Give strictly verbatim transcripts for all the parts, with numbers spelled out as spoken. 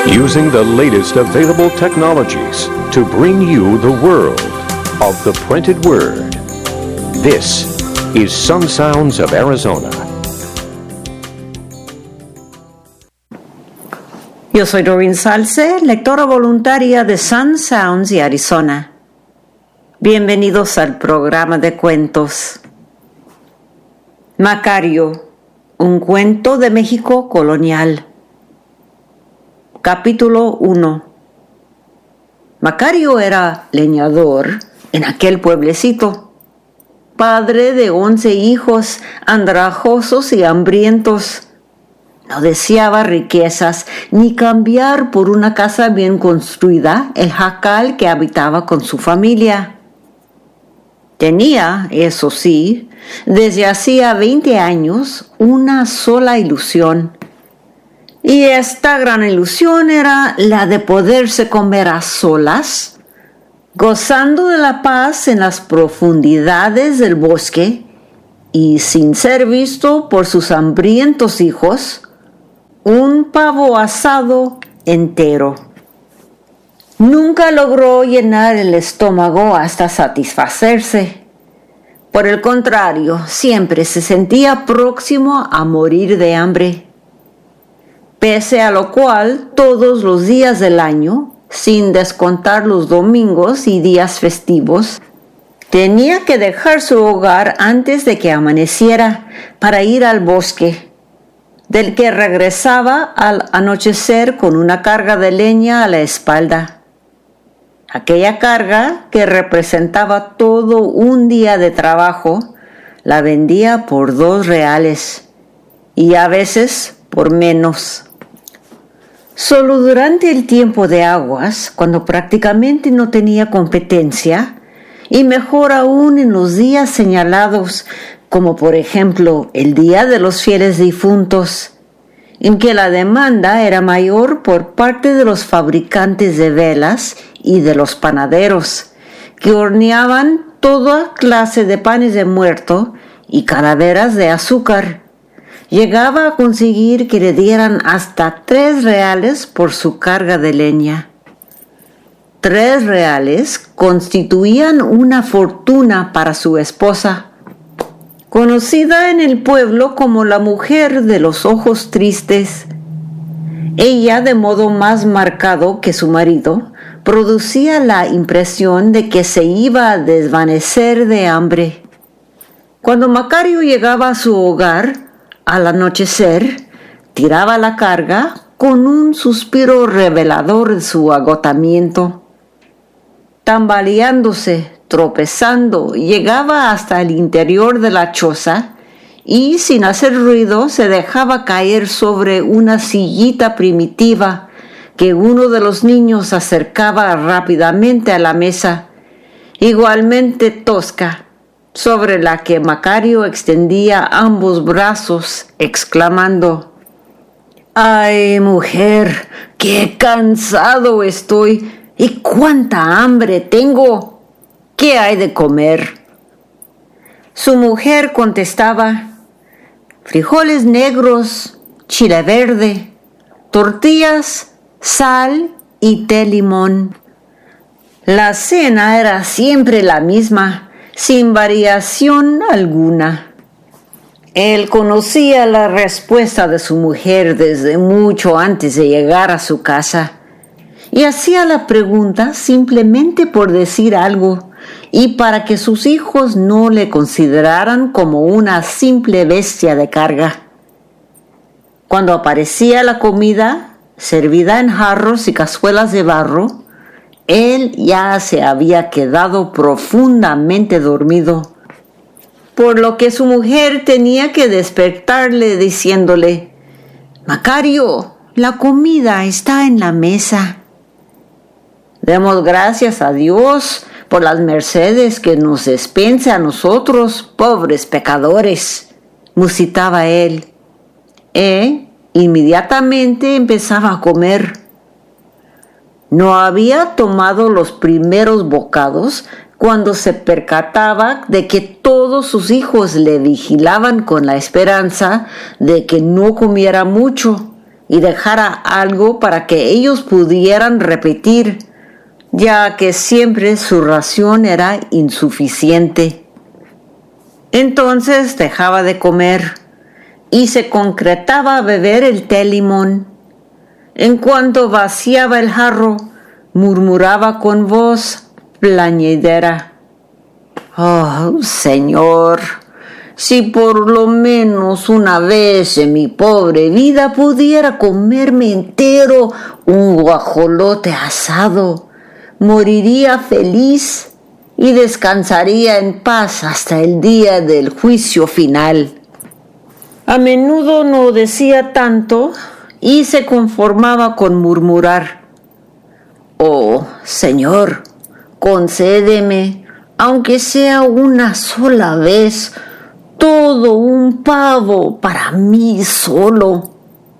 using the latest available technologies to bring you the world of the printed word. This is Sun Sounds of Arizona. Yo soy Doreen Salce, lectora voluntaria de Sun Sounds y Arizona. Bienvenidos al programa de cuentos. Macario, un cuento de México colonial. Capítulo uno. Macario era leñador en aquel pueblecito, padre de once hijos andrajosos y hambrientos. No deseaba riquezas ni cambiar por una casa bien construida el jacal que habitaba con su familia. Tenía, eso sí, desde hacía veinte años, una sola ilusión. Y esta gran ilusión era la de poderse comer a solas, gozando de la paz en las profundidades del bosque y sin ser visto por sus hambrientos hijos, un pavo asado entero. Nunca logró llenar el estómago hasta satisfacerse. Por el contrario, siempre se sentía próximo a morir de hambre. Pese a lo cual, todos los días del año, sin descontar los domingos y días festivos, tenía que dejar su hogar antes de que amaneciera para ir al bosque, del que regresaba al anochecer con una carga de leña a la espalda. Aquella carga, que representaba todo un día de trabajo, la vendía por dos reales y a veces por menos. Solo durante el tiempo de aguas, cuando prácticamente no tenía competencia, y mejor aún en los días señalados, como por ejemplo el Día de los Fieles Difuntos, en que la demanda era mayor por parte de los fabricantes de velas y de los panaderos, que horneaban toda clase de panes de muerto y calaveras de azúcar. Llegaba a conseguir que le dieran hasta tres reales por su carga de leña. Tres reales constituían una fortuna para su esposa, conocida en el pueblo como la mujer de los ojos tristes. Ella, de modo más marcado que su marido, producía la impresión de que se iba a desvanecer de hambre. Cuando Macario llegaba a su hogar, al anochecer, tiraba la carga con un suspiro revelador de su agotamiento. Tambaleándose, tropezando, llegaba hasta el interior de la choza y, sin hacer ruido, se dejaba caer sobre una sillita primitiva que uno de los niños acercaba rápidamente a la mesa, igualmente tosca, sobre la que Macario extendía ambos brazos, exclamando: «¡Ay, mujer, qué cansado estoy y cuánta hambre tengo! ¿Qué hay de comer?». Su mujer contestaba: «Frijoles negros, chile verde, tortillas, sal y té limón». La cena era siempre la misma, sin variación alguna. Él conocía la respuesta de su mujer desde mucho antes de llegar a su casa y hacía la pregunta simplemente por decir algo y para que sus hijos no le consideraran como una simple bestia de carga. Cuando aparecía la comida, servida en jarros y cazuelas de barro, él ya se había quedado profundamente dormido, por lo que su mujer tenía que despertarle diciéndole: «Macario, la comida está en la mesa». «Demos gracias a Dios por las mercedes que nos dispensa a nosotros, pobres pecadores», musitaba él. E inmediatamente empezaba a comer. No había tomado los primeros bocados cuando se percataba de que todos sus hijos le vigilaban con la esperanza de que no comiera mucho, y dejara algo para que ellos pudieran repetir, ya que siempre su ración era insuficiente. Entonces dejaba de comer y se concretaba a beber el té limón. En cuanto vaciaba el jarro, murmuraba con voz plañidera: «Oh, Señor, si por lo menos una vez en mi pobre vida pudiera comerme entero un guajolote asado, moriría feliz y descansaría en paz hasta el día del juicio final». A menudo no decía tanto y se conformaba con murmurar: «Oh, Señor, concédeme, aunque sea una sola vez, todo un pavo para mí solo».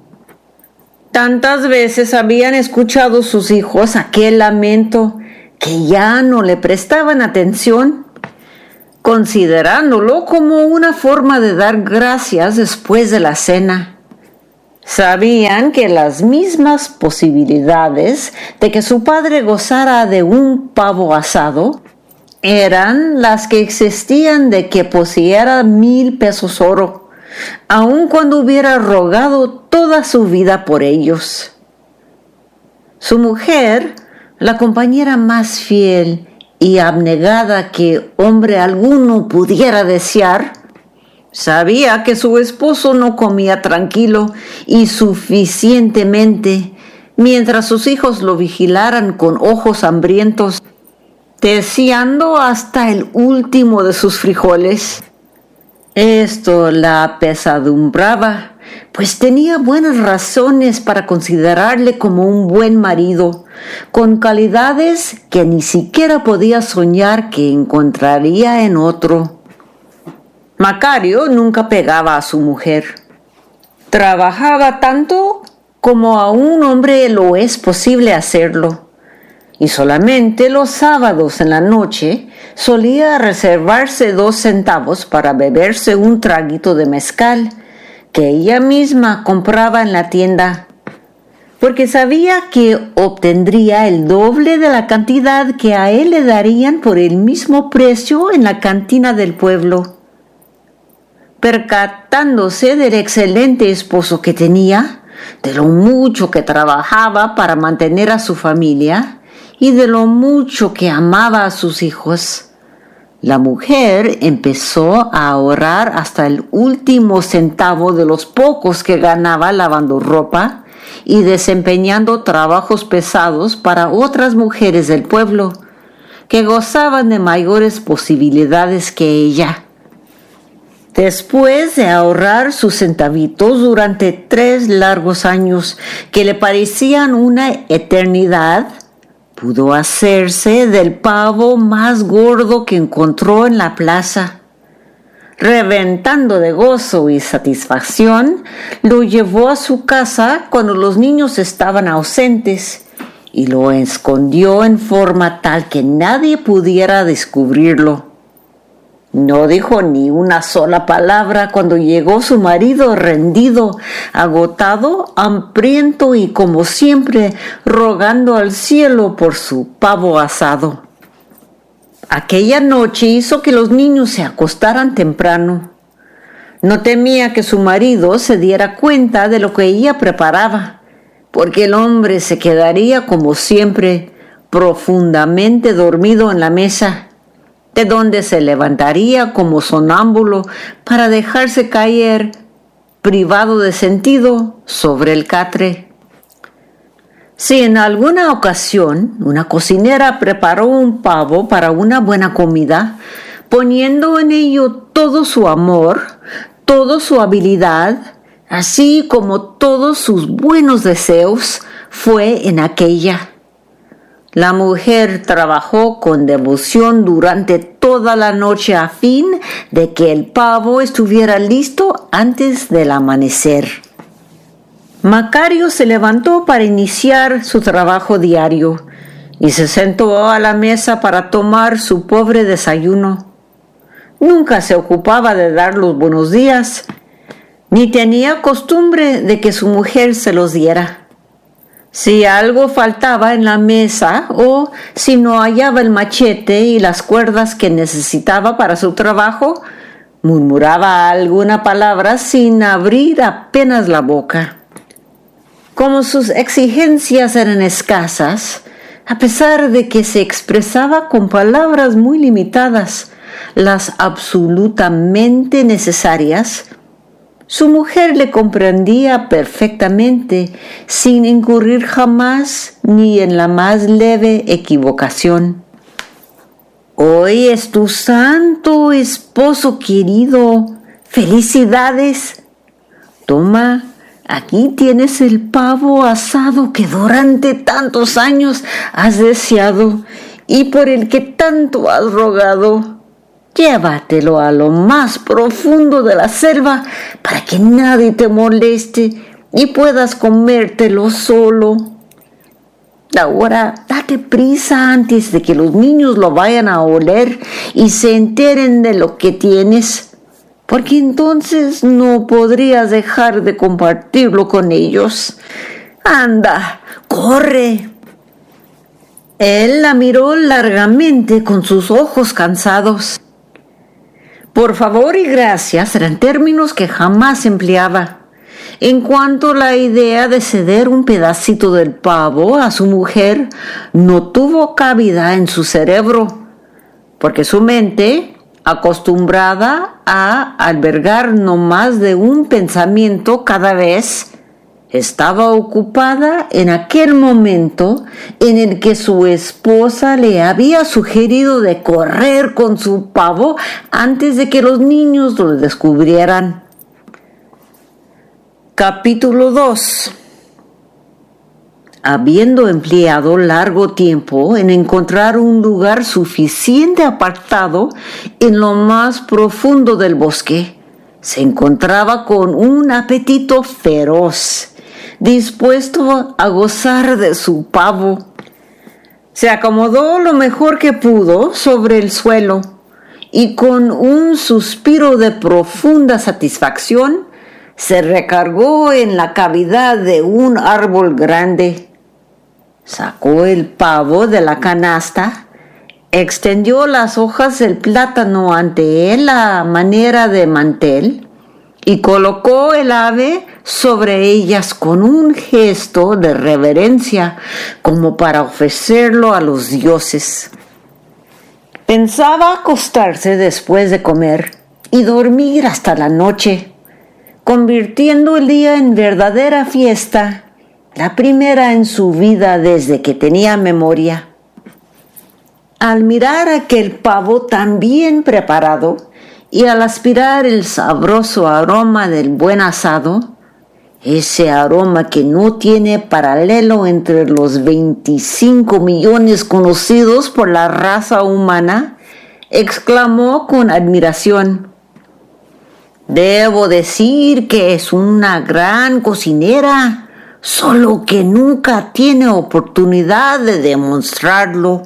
Tantas veces habían escuchado sus hijos aquel lamento que ya no le prestaban atención, considerándolo como una forma de dar gracias después de la cena. Sabían que las mismas posibilidades de que su padre gozara de un pavo asado eran las que existían de que poseyera mil pesos oro, aun cuando hubiera rogado toda su vida por ellos. Su mujer, la compañera más fiel y abnegada que hombre alguno pudiera desear, sabía que su esposo no comía tranquilo y suficientemente mientras sus hijos lo vigilaran con ojos hambrientos, deseando hasta el último de sus frijoles. Esto la apesadumbraba, pues tenía buenas razones para considerarle como un buen marido, con calidades que ni siquiera podía soñar que encontraría en otro. Macario nunca pegaba a su mujer. Trabajaba tanto como a un hombre lo es posible hacerlo, y solamente los sábados en la noche solía reservarse dos centavos para beberse un traguito de mezcal que ella misma compraba en la tienda, porque sabía que obtendría el doble de la cantidad que a él le darían por el mismo precio en la cantina del pueblo. Percatándose del excelente esposo que tenía, de lo mucho que trabajaba para mantener a su familia y de lo mucho que amaba a sus hijos, la mujer empezó a ahorrar hasta el último centavo de los pocos que ganaba lavando ropa y desempeñando trabajos pesados para otras mujeres del pueblo que gozaban de mayores posibilidades que ella. Después de ahorrar sus centavitos durante tres largos años que le parecían una eternidad, pudo hacerse del pavo más gordo que encontró en la plaza. Reventando de gozo y satisfacción, lo llevó a su casa cuando los niños estaban ausentes y lo escondió en forma tal que nadie pudiera descubrirlo. No dijo ni una sola palabra cuando llegó su marido rendido, agotado, hambriento y como siempre rogando al cielo por su pavo asado. Aquella noche hizo que los niños se acostaran temprano. No temía que su marido se diera cuenta de lo que ella preparaba, porque el hombre se quedaría como siempre profundamente dormido en la mesa, de donde se levantaría como sonámbulo para dejarse caer, privado de sentido, sobre el catre. Si en alguna ocasión una cocinera preparó un pavo para una buena comida, poniendo en ello todo su amor, toda su habilidad, así como todos sus buenos deseos, fue en aquella. La mujer trabajó con devoción durante toda la noche a fin de que el pavo estuviera listo antes del amanecer. Macario se levantó para iniciar su trabajo diario y se sentó a la mesa para tomar su pobre desayuno. Nunca se ocupaba de dar los buenos días. ni tenía costumbre de que su mujer se los diera. Si algo faltaba en la mesa o si no hallaba el machete y las cuerdas que necesitaba para su trabajo, murmuraba alguna palabra sin abrir apenas la boca. Como sus exigencias eran escasas, a pesar de que se expresaba con palabras muy limitadas, las absolutamente necesarias, su mujer le comprendía perfectamente, sin incurrir jamás ni en la más leve equivocación. Hoy es tu santo esposo querido. ¡Felicidades! Toma, aquí tienes el pavo asado que durante tantos años has deseado y por el que tanto has rogado. Llévatelo a lo más profundo de la selva para que nadie te moleste y puedas comértelo solo. Ahora, date prisa antes de que los niños lo vayan a oler y se enteren de lo que tienes, porque entonces no podrías dejar de compartirlo con ellos. Anda, corre. Él la miró largamente con sus ojos cansados. Por favor y gracias eran términos que jamás empleaba. En cuanto a la idea de ceder un pedacito del pavo a su mujer no tuvo cabida en su cerebro, porque su mente, acostumbrada a albergar no más de un pensamiento cada vez, estaba ocupada en aquel momento en el que su esposa le había sugerido de correr con su pavo antes de que los niños lo descubrieran. Capítulo dos. Habiendo empleado largo tiempo en encontrar un lugar suficiente apartado en lo más profundo del bosque, se encontraba con un apetito feroz, dispuesto a gozar de su pavo. Se acomodó lo mejor que pudo sobre el suelo y con un suspiro de profunda satisfacción se recargó en la cavidad de un árbol grande. Sacó el pavo de la canasta, extendió las hojas del plátano ante él a manera de mantel y colocó el ave sobre ellas con un gesto de reverencia, como para ofrecerlo a los dioses. Pensaba acostarse después de comer y dormir hasta la noche, convirtiendo el día en verdadera fiesta, la primera en su vida desde que tenía memoria. Al mirar aquel pavo tan bien preparado y al aspirar el sabroso aroma del buen asado, ese aroma que no tiene paralelo entre los veinticinco millones conocidos por la raza humana, exclamó con admiración: «Debo decir que es una gran cocinera, solo que nunca tiene oportunidad de demostrarlo».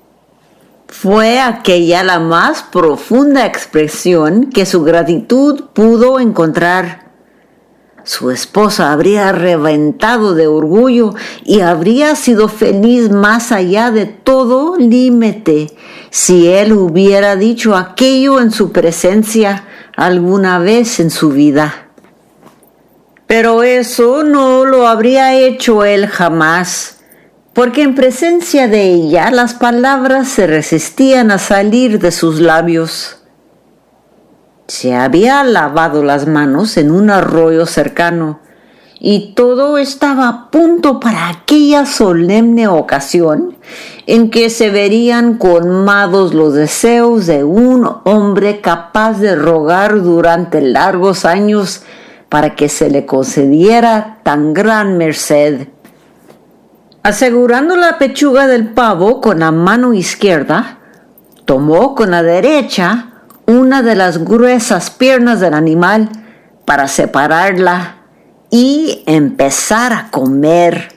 Fue aquella la más profunda expresión que su gratitud pudo encontrar. Su esposa habría reventado de orgullo y habría sido feliz más allá de todo límite si él hubiera dicho aquello en su presencia alguna vez en su vida. Pero eso no lo habría hecho él jamás, porque en presencia de ella las palabras se resistían a salir de sus labios. Se había lavado las manos en un arroyo cercano y todo estaba a punto para aquella solemne ocasión en que se verían colmados los deseos de un hombre capaz de rogar durante largos años para que se le concediera tan gran merced. Asegurando la pechuga del pavo con la mano izquierda, tomó con la derecha una de las gruesas piernas del animal para separarla y empezar a comer.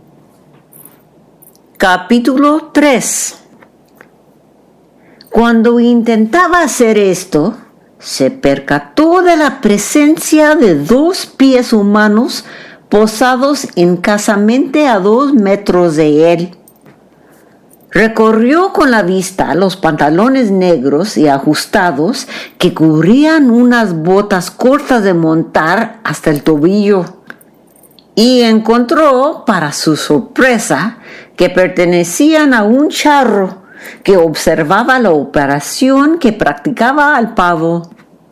Capítulo tres. Cuando intentaba hacer esto, se percató de la presencia de dos pies humanos posados escasamente a dos metros de él. Recorrió con la vista los pantalones negros y ajustados que cubrían unas botas cortas de montar hasta el tobillo y encontró, para su sorpresa, que pertenecían a un charro que observaba la operación que practicaba al pavo.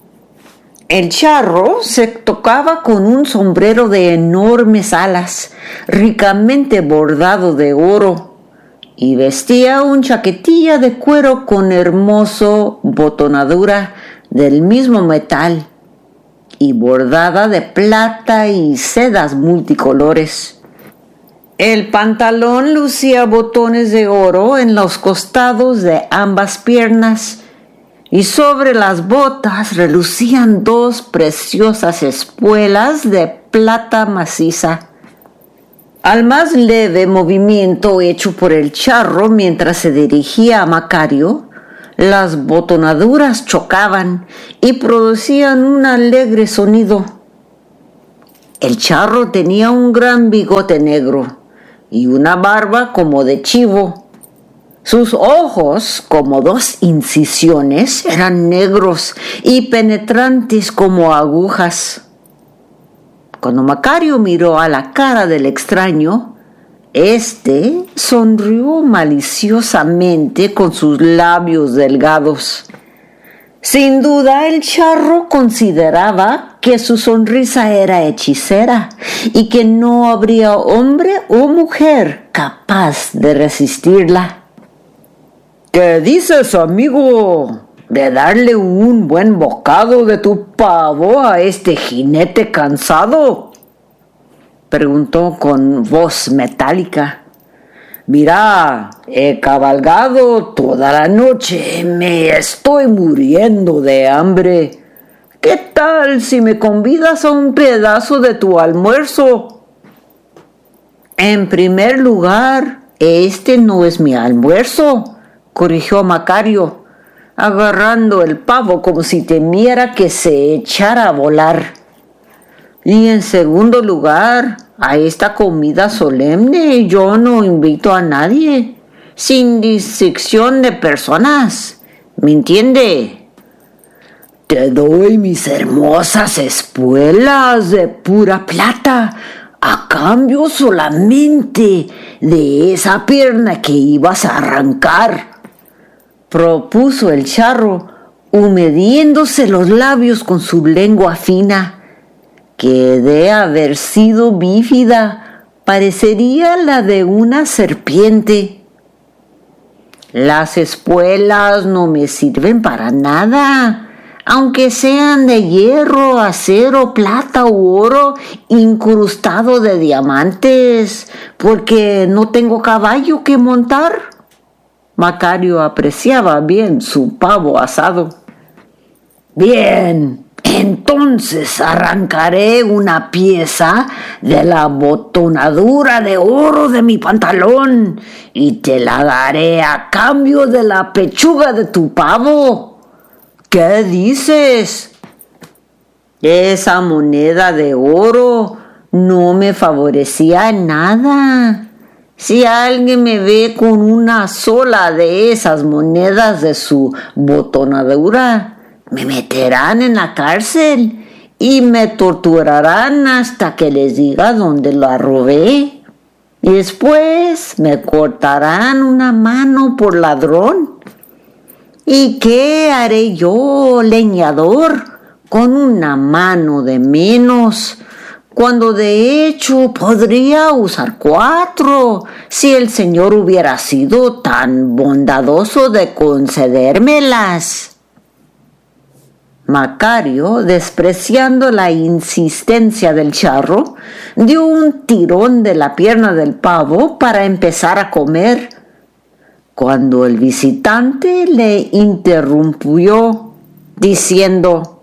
El charro se tocaba con un sombrero de enormes alas, ricamente bordado de oro, y vestía un chaquetilla de cuero con hermoso botonadura del mismo metal y bordada de plata y sedas multicolores. El pantalón lucía botones de oro en los costados de ambas piernas y sobre las botas relucían dos preciosas espuelas de plata maciza. Al más leve movimiento hecho por el charro mientras se dirigía a Macario, las botonaduras chocaban y producían un alegre sonido. El charro tenía un gran bigote negro y una barba como de chivo. Sus ojos, como dos incisiones, eran negros y penetrantes como agujas. Cuando Macario miró a la cara del extraño, éste sonrió maliciosamente con sus labios delgados. Sin duda, el charro consideraba que su sonrisa era hechicera y que no habría hombre o mujer capaz de resistirla. ¿Qué dices, amigo? ¿De darle un buen bocado de tu pavo a este jinete cansado?, preguntó con voz metálica. Mira, he cabalgado toda la noche, me estoy muriendo de hambre. ¿Qué tal si me convidas a un pedazo de tu almuerzo? En primer lugar, este no es mi almuerzo, corrigió Macario, agarrando el pavo como si temiera que se echara a volar. Y en segundo lugar, a esta comida solemne yo no invito a nadie, sin distinción de personas. ¿Me entiende? Te doy mis hermosas espuelas de pura plata, a cambio solamente de esa pierna que ibas a arrancar, propuso el charro, humediéndose los labios con su lengua fina, que de haber sido bífida parecería la de una serpiente. Las espuelas no me sirven para nada, aunque sean de hierro, acero, plata u oro incrustado de diamantes, porque no tengo caballo que montar. Macario apreciaba bien su pavo asado. Bien, entonces arrancaré una pieza de la botonadura de oro de mi pantalón y te la daré a cambio de la pechuga de tu pavo. ¿Qué dices? Esa moneda de oro no me favorecía en nada. Si alguien me ve con una sola de esas monedas de su botonadura, me meterán en la cárcel y me torturarán hasta que les diga dónde la robé. Y después me cortarán una mano por ladrón. ¿Y qué haré yo, leñador, con una mano de menos, cuando de hecho podría usar cuatro, si el Señor hubiera sido tan bondadoso de concedérmelas? Macario, despreciando la insistencia del charro, dio un tirón de la pierna del pavo para empezar a comer, cuando el visitante le interrumpió, diciendo: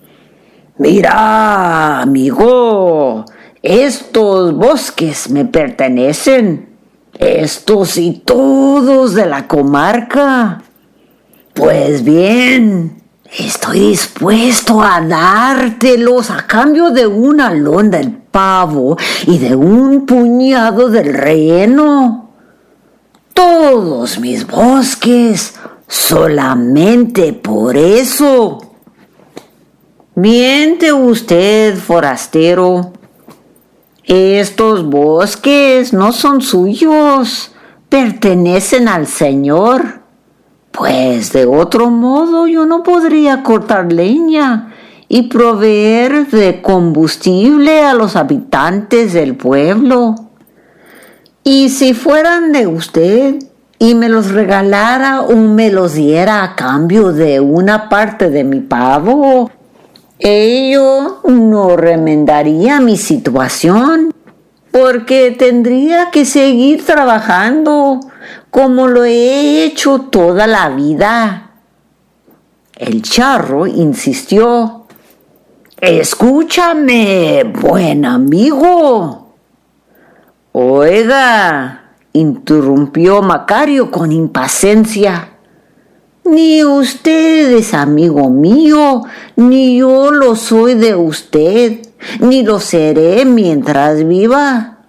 Mira, amigo, estos bosques me pertenecen, estos y todos de la comarca. Pues bien, Estoy dispuesto a dártelos a cambio de un alón del pavo y de un puñado del relleno. Todos mis bosques, solamente por eso. Miente usted, forastero. Estos bosques no son suyos, pertenecen al Señor. Pues de otro modo yo no podría cortar leña y proveer de combustible a los habitantes del pueblo. Y si fueran de usted y me los regalara o me los diera a cambio de una parte de mi pavo, ello no remendaría mi situación, porque tendría que seguir trabajando como lo he hecho toda la vida. El charro insistió. Escúchame, buen amigo. Oiga, interrumpió Macario con impaciencia. Ni usted es amigo mío, ni yo lo soy de usted, ni lo seré mientras viva.